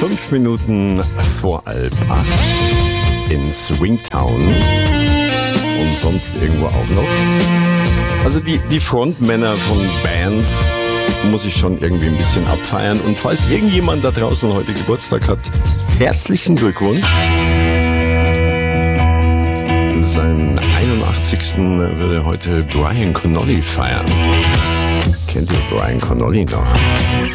5 Minuten vor 7:30 in Swingtown und sonst irgendwo auch noch. Also die Frontmänner von Bands muss ich schon irgendwie ein bisschen abfeiern. Und falls irgendjemand da draußen heute Geburtstag hat, herzlichen Glückwunsch. Seinen 81. würde heute Brian Connolly feiern. Kennt ihr Brian Connolly noch?